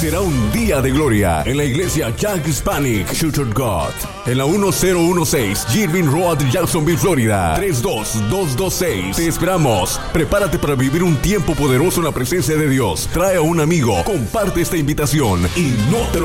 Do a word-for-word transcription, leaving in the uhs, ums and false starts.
será un día de gloria en la iglesia Jack Hispanic Church of God, en la uno cero uno seis Girvin Road, Jacksonville, Florida, tres dos dos dos seis. Te esperamos. Prepárate para vivir un tiempo poderoso en la presencia de Dios. Trae a un amigo, comparte esta invitación y no te lo